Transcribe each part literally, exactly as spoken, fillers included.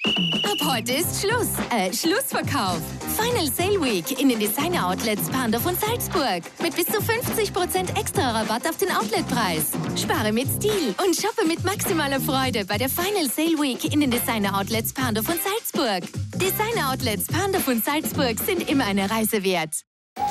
Ab heute ist Schluss, äh, Schlussverkauf. Final Sale Week in den Designer Outlets Pandorf und Salzburg. Mit bis zu fünfzig Prozent extra Rabatt auf den Outletpreis. Spare mit Stil und shoppe mit maximaler Freude bei der Final Sale Week in den Designer Outlets Pandorf und Salzburg. Designer Outlets Pandorf und Salzburg sind immer eine Reise wert.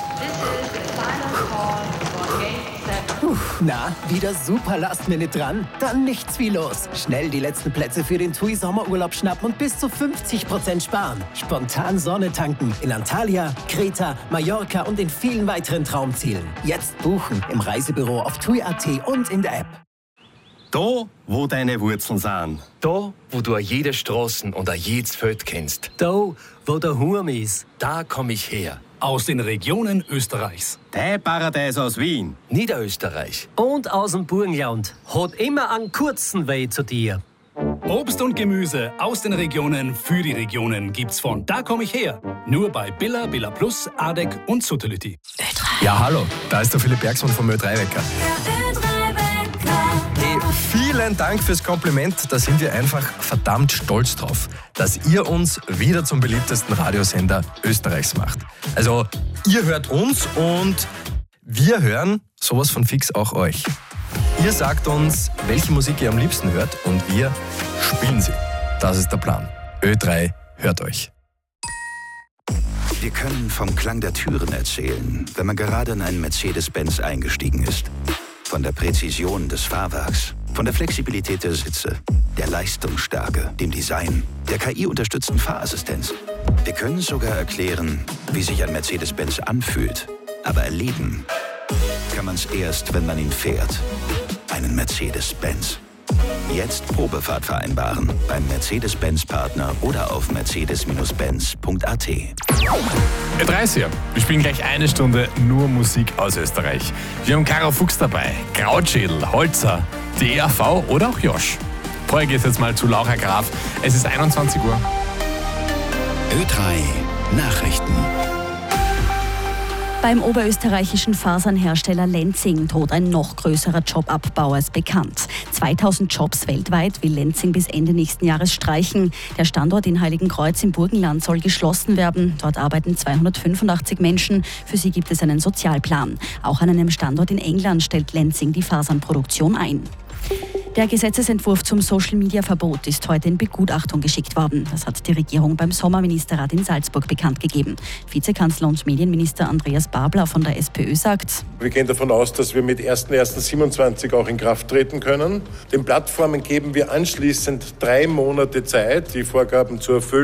Puh, na, wieder super Last-Minute dran? Dann nichts wie los. Schnell die letzten Plätze für den T U I Sommerurlaub schnappen und bis zu fünfzig Prozent sparen. Spontan Sonne tanken in Antalya, Kreta, Mallorca und in vielen weiteren Traumzielen. Jetzt buchen im Reisebüro auf tui punkt at und in der App. Da, wo deine Wurzeln sind. Da, wo du jede Straßen und jedes Feld kennst. Da, wo der Hurm ist. Da komm ich her. Aus den Regionen Österreichs. Dein Paradies aus Wien. Niederösterreich. Und aus dem Burgenland. Hat immer einen kurzen Weg zu dir. Obst und Gemüse aus den Regionen für die Regionen gibt's von Da komm ich her. Nur bei Billa, Billa Plus, Adek und Suttelütti. Ja, hallo, da ist der Philipp Bergsmann vom Ö drei Wecker. Hey, vielen Dank fürs Kompliment. Da sind wir einfach verdammt stolz drauf, dass ihr uns wieder zum beliebtesten Radiosender Österreichs macht. Also, ihr hört uns und wir hören sowas von fix auch euch. Ihr sagt uns, welche Musik ihr am liebsten hört und wir spielen sie. Das ist der Plan. Ö drei hört euch. Wir können vom Klang der Türen erzählen, wenn man gerade in einen Mercedes-Benz eingestiegen ist. Von der Präzision des Fahrwerks, von der Flexibilität der Sitze, der Leistungsstärke, dem Design, der K I-unterstützten Fahrassistenz. Wir können sogar erklären, wie sich ein Mercedes-Benz anfühlt. Aber erleben kann man es erst, wenn man ihn fährt. Einen Mercedes-Benz. Jetzt Probefahrt vereinbaren beim Mercedes-Benz-Partner oder auf mercedes Benz punkt at. Ö drei ist hier. Wir spielen gleich eine Stunde nur Musik aus Österreich. Wir haben Caro Fuchs dabei, Krautschädel, Holzer, die E R V oder auch Josch. Vorher geht es jetzt mal zu Laura Graf. Es ist einundzwanzig Uhr. Ö drei Nachrichten. Beim oberösterreichischen Fasernhersteller Lenzing droht ein noch größerer Jobabbau als bekannt. zweitausend Jobs weltweit will Lenzing bis Ende nächsten Jahres streichen. Der Standort in Heiligenkreuz im Burgenland soll geschlossen werden. Dort arbeiten zweihundertfünfundachtzig Menschen. Für sie gibt es einen Sozialplan. Auch an einem Standort in England stellt Lenzing die Fasernproduktion ein. Der Gesetzesentwurf zum Social-Media-Verbot ist heute in Begutachtung geschickt worden. Das hat die Regierung beim Sommerministerrat in Salzburg bekannt gegeben. Vizekanzler und Medienminister Andreas Babler von der SPÖ sagt: Wir gehen davon aus, dass wir mit erster erster siebenundzwanzig auch in Kraft treten können. Den Plattformen geben wir anschließend drei Monate Zeit, die Vorgaben zu erfüllen.